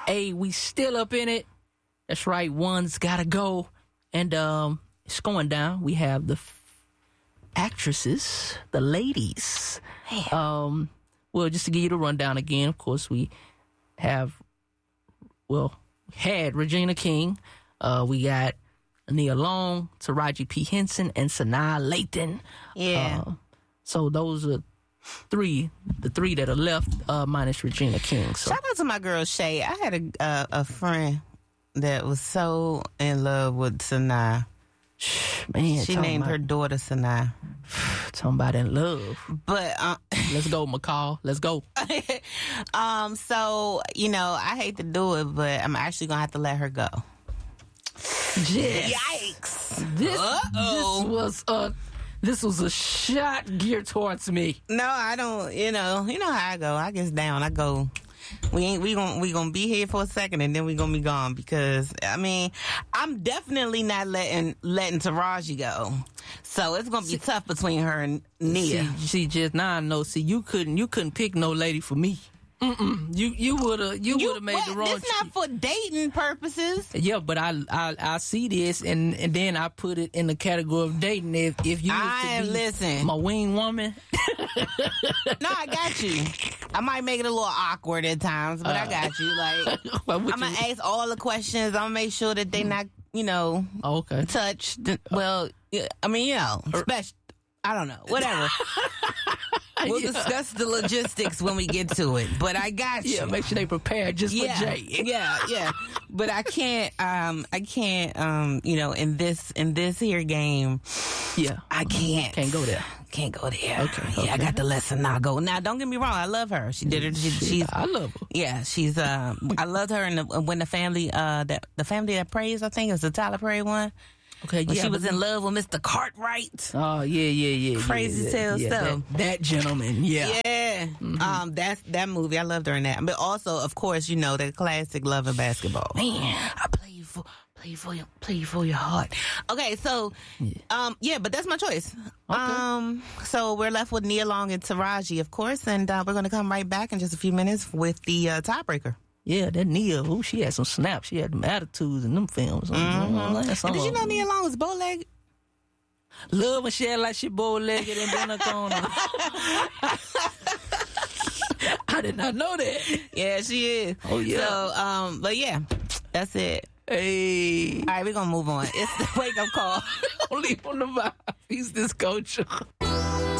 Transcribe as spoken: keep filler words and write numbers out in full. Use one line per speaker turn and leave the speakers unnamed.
Hey, we still up in it. That's right. One's got to go. And um, it's going down. We have the f- actresses, the ladies. Um, well, just to give you the rundown again, of course, we have, well, had Regina King. Uh, we got Nia Long, Taraji P. Henson, and Sanaa Lathan.
Yeah.
Uh, so those are three, the three that are left, uh, minus Regina King. So.
Shout out to my girl Shay. I had a uh, a friend that was so in love with Sanaa.
Man,
she named
about,
her daughter Sanaa.
Talking about in love.
But uh,
let's go, McCall. Let's go.
um. So you know, I hate to do it, but I'm actually gonna have to let her go.
Yes.
Yikes!
This this was a this was a shot geared towards me.
No, I don't. You know, you know how I go. I get down. I go. We ain't we gonna we gonna be here for a second and then we gonna be gone because I mean I'm definitely not letting letting Taraji go. So it's gonna be see, tough between her and Nia.
See, see just now I know. See, you couldn't you couldn't pick no lady for me. Mm-mm. You you would have you, you would have made
what?
the wrong.
It's not for dating purposes.
Yeah, but I I I see this and, and then I put it in the category of dating. If if you
I
was to be
listen
my wing woman.
No, I got you. I might make it a little awkward at times, but uh, I got you. Like I'm gonna you... ask all the questions. I'm gonna make sure that they not you know
okay
touched. Well, I mean you know special. I don't know. Whatever. We'll yeah. discuss the logistics when we get to it. But I got you.
Yeah, make sure they prepare just
yeah.
for Jay.
yeah, yeah. But I can't. Um, I can't. Um, you know, in this in this here game.
Yeah,
I can't.
Can't go there.
Can't go there.
Okay.
Yeah,
okay.
I got the lesson. Now go. Now, don't get me wrong. I love her. She did it. She, she's.
I love her.
Yeah, she's. Um, I loved her. And when the family, uh, that the family that prays, I think, is the Tyler Perry one.
Okay,
when
yeah,
she was in love with Mister Cartwright.
Oh yeah, yeah, yeah.
Crazy
yeah,
tale
yeah,
stuff.
That, that gentleman, yeah,
yeah. Mm-hmm. Um, that's that movie. I loved her in that. But also, of course, you know the classic Love and Basketball. Man, I play for play for your play for your heart. Okay, so, yeah. um, yeah, but that's my choice. Okay. Um, so we're left with Nia Long and Taraji, of course, and uh, we're going to come right back in just a few minutes with the uh, tiebreaker.
Yeah, that Nia, ooh, she had some snaps. She had them attitudes in them films.
Mm-hmm. And did you know Nia Long was bow-legged?
Love when she had like she bow-legged and then a corner. I did not know that.
Yeah, she is.
Oh, yeah.
So, um, but yeah, that's it.
Hey.
All right, we're going to move on. It's the wake-up call.
Only on the vibe. He's this culture.